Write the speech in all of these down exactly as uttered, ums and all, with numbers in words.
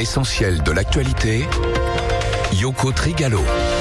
L'essentiel de l'actualité, Yoko Trigalo.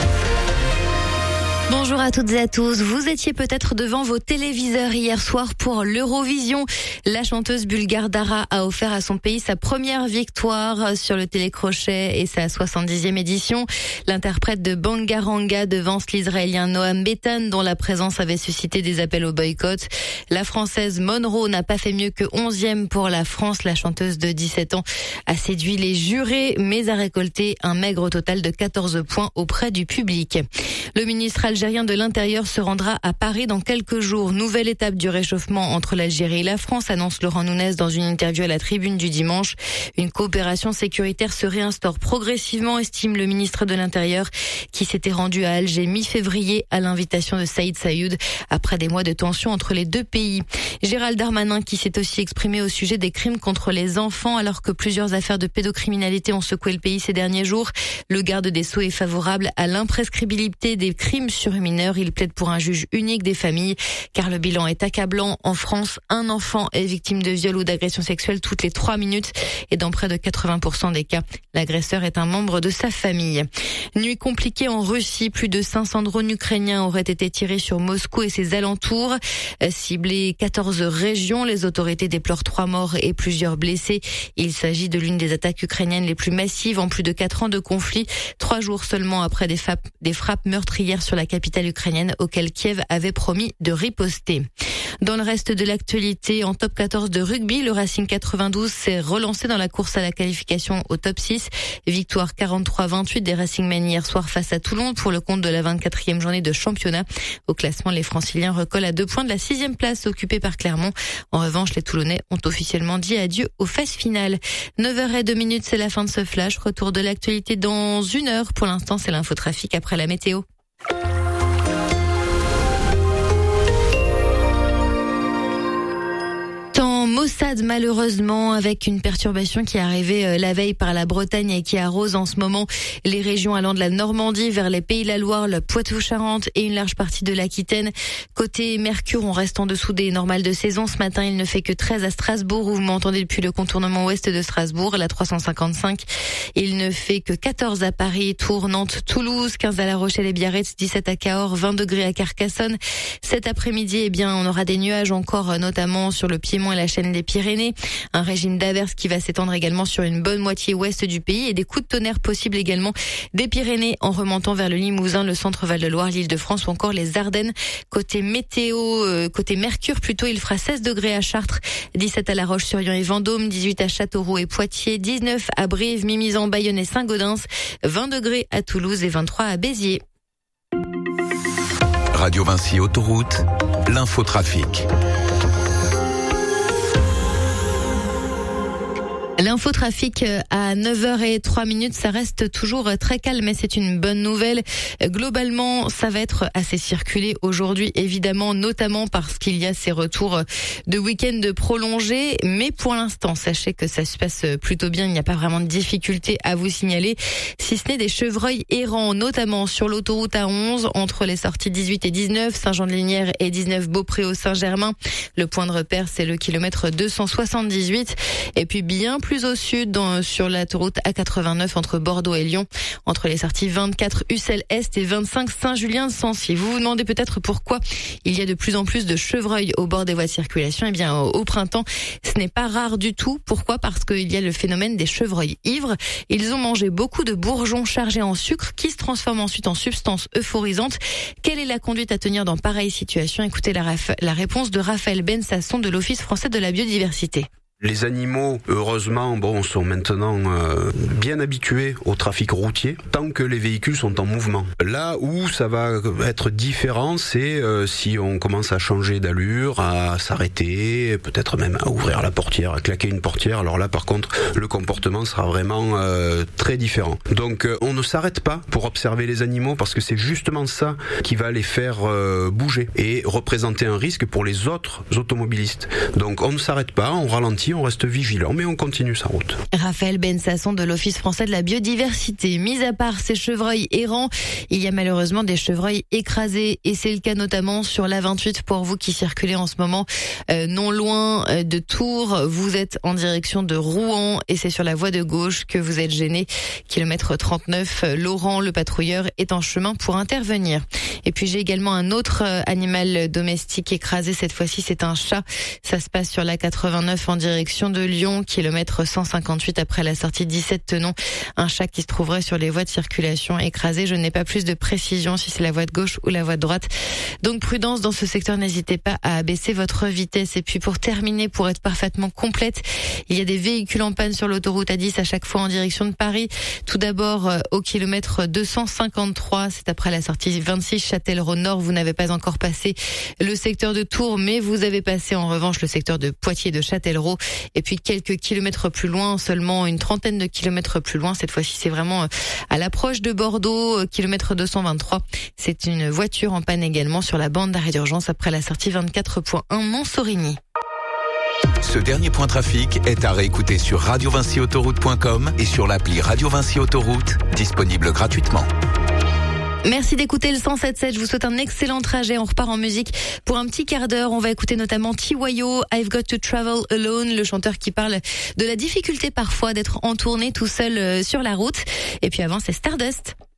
Bonjour à toutes et à tous. Vous étiez peut-être devant vos téléviseurs hier soir pour l'Eurovision. La chanteuse bulgare Dara a offert à son pays sa première victoire sur le télécrochet et sa soixante-dixième édition. L'interprète de Bangaranga devance l'Israélien Noam Betan, dont la présence avait suscité des appels au boycott. La Française Monroe n'a pas fait mieux que onzième pour la France. La chanteuse de dix-sept ans a séduit les jurés, mais a récolté un maigre total de quatorze points auprès du public. Le ministre algérien de l'Intérieur se rendra à Paris dans quelques jours. Nouvelle étape du réchauffement entre l'Algérie et la France, annonce Laurent Nunez dans une interview à la Tribune du dimanche. Une coopération sécuritaire se réinstaure progressivement, estime le ministre de l'Intérieur, qui s'était rendu à Alger mi-février à l'invitation de Saïd Saïoud, après des mois de tension entre les deux pays. Gérald Darmanin, qui s'est aussi exprimé au sujet des crimes contre les enfants, alors que plusieurs affaires de pédocriminalité ont secoué le pays ces derniers jours. Le garde des Sceaux est favorable à l'imprescriptibilité des crimes sur mineurs. Il plaide pour un juge unique des familles, car le bilan est accablant. En France, un enfant est victime de viol ou d'agression sexuelle toutes les trois minutes, et dans près de quatre-vingts pour cent des cas, l'agresseur est un membre de sa famille. Nuit compliquée en Russie, plus de cinq cents drones ukrainiens auraient été tirés sur Moscou et ses alentours, ciblés quatorze régions. Les autorités déplorent trois morts et plusieurs blessés. Il s'agit de l'une des attaques ukrainiennes les plus massives en plus de quatre ans de conflit, trois jours seulement après des, fa- des frappes meurtrières sur la capitale ukrainienne, auquel Kiev avait promis de riposter. Dans le reste de l'actualité, en top quatorze de rugby, le Racing quatre-vingt-douze s'est relancé dans la course à la qualification au top six. Victoire quarante-trois à vingt-huit des Racingmen hier soir face à Toulon pour le compte de la vingt-quatrième journée de championnat. Au classement, les Franciliens recollent à deux points de la sixième place occupée par Clermont. En revanche, les Toulonnais ont officiellement dit adieu aux phases finales. neuf heures zéro deux minutes, c'est la fin de ce flash. Retour de l'actualité dans une heure. Pour l'instant, c'est l'infotrafic après la météo. Maussade, malheureusement, avec une perturbation qui est arrivée la veille par la Bretagne et qui arrose en ce moment les régions allant de la Normandie vers les Pays de la Loire, le Poitou-Charentes et une large partie de l'Aquitaine. Côté Mercure, on reste en dessous des normales de saison. Ce matin, il ne fait que treize à Strasbourg, où vous m'entendez depuis le contournement ouest de Strasbourg, la trois cent cinquante-cinq. Il ne fait que quatorze à Paris, Tours, Nantes, Toulouse, quinze à La Rochelle et Biarritz, dix-sept à Cahors, vingt degrés à Carcassonne. Cet après-midi, eh bien, on aura des nuages encore, notamment sur le Piémont et la chaîne des Pyrénées. Un régime d'averses qui va s'étendre également sur une bonne moitié ouest du pays et des coups de tonnerre possibles également des Pyrénées en remontant vers le Limousin, le centre Val-de-Loire, l'Île-de-France ou encore les Ardennes. Côté météo, euh, côté Mercure plutôt, il fera seize degrés à Chartres, dix-sept à La Roche-sur-Yon et Vendôme, dix-huit à Châteauroux et Poitiers, dix-neuf à Brive, Mimizan, Bayonne et Saint-Gaudens, vingt degrés à Toulouse et vingt-trois à Béziers. Radio Vinci Autoroute, l'infotrafic. L'infotrafic à neuf heures zéro trois minutes, ça reste toujours très calme, mais c'est une bonne nouvelle. Globalement, ça va être assez circulé aujourd'hui, évidemment, notamment parce qu'il y a ces retours de week-end prolongés. Mais pour l'instant, sachez que ça se passe plutôt bien. Il n'y a pas vraiment de difficulté à vous signaler, si ce n'est des chevreuils errants, notamment sur l'autoroute A onze, entre les sorties dix-huit et dix-neuf, Saint-Jean-de-Lignières et dix-neuf Beaupré-au-Saint-Germain. Le point de repère, c'est le kilomètre deux cent soixante-dix-huit. Et puis bien plus Plus au sud, dans, sur l'autoroute A quatre-vingt-neuf entre Bordeaux et Lyon, entre les sorties vingt-quatre Ussel-Est et vingt-cinq Saint-Julien-de-Sancy. Vous vous demandez peut-être pourquoi il y a de plus en plus de chevreuils au bord des voies de circulation. Eh bien, au, au printemps, ce n'est pas rare du tout. Pourquoi ? Parce qu'il y a le phénomène des chevreuils ivres. Ils ont mangé beaucoup de bourgeons chargés en sucre qui se transforment ensuite en substances euphorisantes. Quelle est la conduite à tenir dans pareille situation ? Écoutez la, la réponse de Raphaël Bensasson de l'Office français de la biodiversité. Les animaux, heureusement, bon, sont maintenant euh, bien habitués au trafic routier, tant que les véhicules sont en mouvement. Là où ça va être différent, c'est euh, si on commence à changer d'allure, à s'arrêter, peut-être même à ouvrir la portière, à claquer une portière. Alors là, par contre, le comportement sera vraiment euh, très différent. Donc, euh, on ne s'arrête pas pour observer les animaux, parce que c'est justement ça qui va les faire euh, bouger et représenter un risque pour les autres automobilistes. Donc, on ne s'arrête pas, on ralentit, ici, on reste vigilant, mais on continue sa route. Raphaël Bensasson de l'Office français de la biodiversité. Mis à part ces chevreuils errants, il y a malheureusement des chevreuils écrasés et c'est le cas notamment sur l'A vingt-huit pour vous qui circulez en ce moment euh, non loin euh, de Tours. Vous êtes en direction de Rouen et c'est sur la voie de gauche que vous êtes gêné. Kilomètre trente-neuf, Laurent, le patrouilleur, est en chemin pour intervenir. Et puis j'ai également un autre euh, animal domestique écrasé. Cette fois-ci, c'est un chat. Ça se passe sur l'A quatre-vingt-neuf en direction de Lyon, kilomètre cent cinquante-huit après la sortie dix-sept Tenon. Un chat qui se trouverait sur les voies de circulation écrasé. Je n'ai pas plus de précision si c'est la voie de gauche ou la voie de droite. Donc prudence dans ce secteur, n'hésitez pas à abaisser votre vitesse. Et puis pour terminer, pour être parfaitement complète, il y a des véhicules en panne sur l'autoroute A dix à chaque fois en direction de Paris. Tout d'abord euh, au kilomètre deux cent cinquante-trois, c'est après la sortie vingt-six Châtellerault Nord. Vous n'avez pas encore passé le secteur de Tours, mais vous avez passé en revanche le secteur de Poitiers de Châtellerault. Et puis quelques kilomètres plus loin, seulement une trentaine de kilomètres plus loin, cette fois-ci c'est vraiment à l'approche de Bordeaux, kilomètre deux cent vingt-trois. C'est une voiture en panne également sur la bande d'arrêt d'urgence après la sortie vingt-quatre point un Montsorigny. Ce dernier point trafic est à réécouter sur radio vinci autoroute point com et sur l'appli Radio Vinci Autoroute, disponible gratuitement. Merci d'écouter le cent sept sept. Je vous souhaite un excellent trajet. On repart en musique pour un petit quart d'heure. On va écouter notamment T Y O, I've Got to Travel Alone, le chanteur qui parle de la difficulté parfois d'être en tournée tout seul sur la route. Et puis avant, c'est Stardust.